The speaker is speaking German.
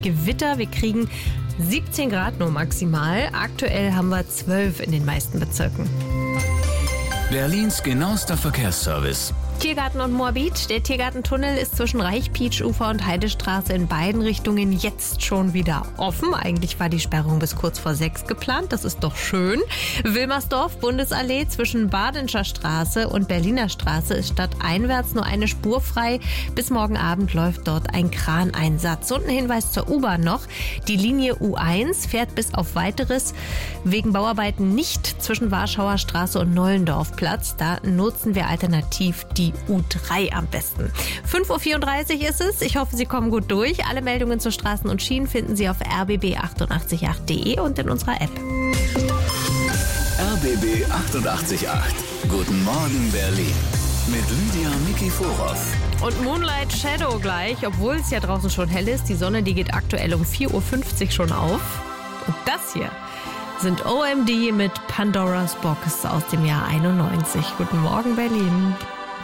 Gewitter, wir kriegen 17 Grad nur maximal. Aktuell haben wir 12 in den meisten Bezirken. Berlins genauester Verkehrsservice. Tiergarten und Moabit. Der Tiergartentunnel ist zwischen Reichpietsch-Ufer und Heidestraße in beiden Richtungen jetzt schon wieder offen. Eigentlich war die Sperrung bis kurz vor 6 geplant. Das ist doch schön. Wilmersdorf, Bundesallee zwischen Badenscher Straße und Berliner Straße ist stadteinwärts nur eine Spur frei. Bis morgen Abend läuft dort ein Kraneinsatz. Und ein Hinweis zur U-Bahn noch. Die Linie U1 fährt bis auf Weiteres wegen Bauarbeiten nicht zwischen Warschauer Straße und Nollendorfplatz. Da nutzen wir alternativ die U3 am besten. 5.34 Uhr ist es. Ich hoffe, Sie kommen gut durch. Alle Meldungen zu Straßen und Schienen finden Sie auf rbb888.de und in unserer App. RBB 888. Guten Morgen Berlin. Mit Lydia Nikiforow. Und Moonlight Shadow gleich, obwohl es ja draußen schon hell ist. Die Sonne, die geht aktuell um 4.50 Uhr schon auf. Und das hier sind OMD mit Pandora's Box aus dem Jahr 91. Guten Morgen Berlin.